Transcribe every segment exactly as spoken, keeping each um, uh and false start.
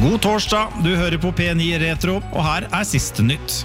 God torsdag, du hører på P ni Retro, og her er siste nytt.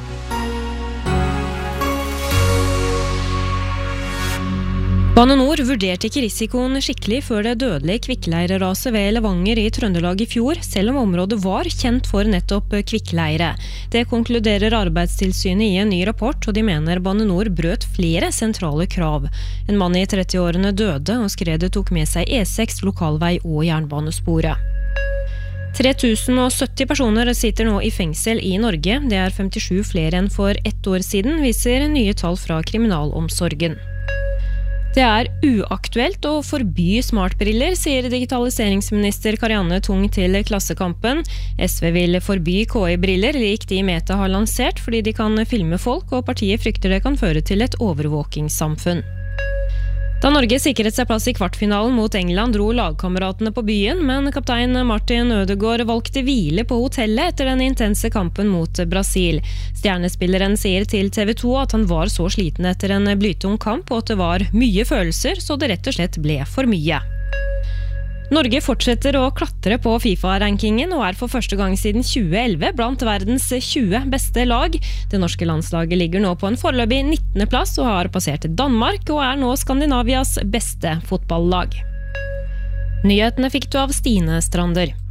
Bane Nor vurderte ikke risikoen skikkelig før det dødelige kvikkleireraset ved Levanger i Trøndelag i fjor, selv om området var kjent for nettopp kvikkleire. Det konkluderer Arbeidstilsynet i en ny rapport, og de mener Bane Nor brøt flere sentrale krav. En mann i trettiårene døde, og skredet tok med seg E seks, lokalvei og jernbanesporet. tre tusen sytti personer sitter nå i fengsel i Norge. Det er femtisju flere enn for ett år siden, viser nye tall fra kriminalomsorgen. Det er uaktuelt å forby smartbriller, sier digitaliseringsminister Karianne Tung til Klassekampen. S V vil forby K I-briller, lik de Meta har lansert, fordi de kan filme folk, og partiet frykter det kan føre til et overvåkingssamfunn. Da Norge sikret seg plass i kvartfinalen mot England, dro lagkameratene på byen, men kaptein Martin Ødegaard valgte hvile på hotellet etter den intense kampen mot Brasil. Stjernespilleren sier til T V to at han var så sliten etter en blytung kamp, og at det var mye følelser, så det rett og slett ble for mye. Norge fortsetter å klatre på FIFA-rankingen og er for første gang siden tjue elleve blant verdens tjue beste lag. Det norske landslaget ligger nå på en foreløpig nittende plass og har passert Danmark og er nå Skandinavias beste fotballag. Nyhetene fikk du av Stine Strander.